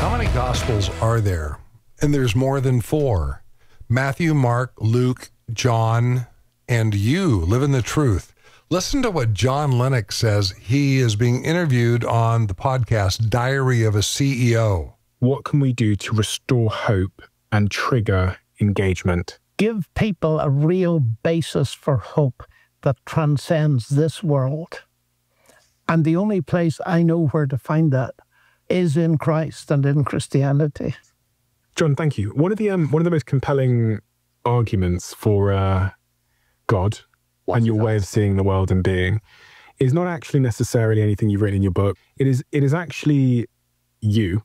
How many Gospels are there? And there's more than 4. Matthew, Mark, Luke, John, and you live in the truth. Listen to what John Lennox says. He is being interviewed on the podcast Diary of a CEO. What can we do to restore hope and trigger engagement? Give people a real basis for hope that transcends this world. And the only place I know where to find that is in Christ and in Christianity. John, thank you. One of the most compelling arguments for God and your way of seeing the world and being is not actually necessarily anything you've written in your book. It is actually you.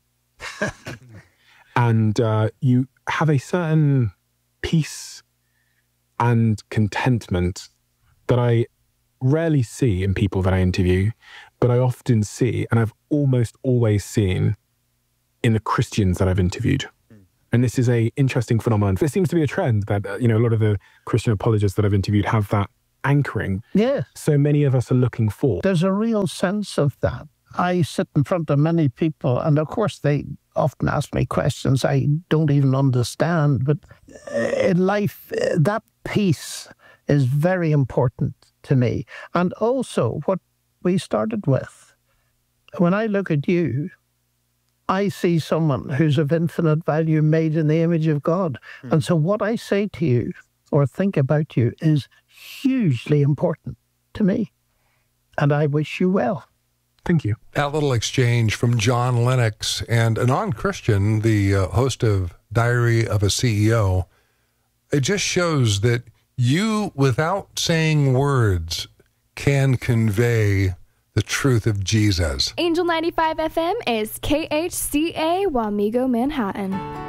And you have a certain peace and contentment that I rarely see in people that I interview, but I often see, and I've almost always seen in the Christians that I've interviewed. And this is a interesting phenomenon. There seems to be a trend that, a lot of the Christian apologists that I've interviewed have that anchoring. Yeah. So many of us are looking for. There's a real sense of that. I sit in front of many people, and of course they often ask me questions I don't even understand. But in life, that peace is very important to me. And also what we started with. When I look at you, I see someone who's of infinite value, made in the image of God. And so what I say to you or think about you is hugely important to me. And I wish you well. Thank you. That little exchange from John Lennox and a non-Christian, the host of Diary of a CEO, it just shows that you, without saying words, can convey the truth of Jesus. Angel 95 FM is KHCA Wamego, Manhattan.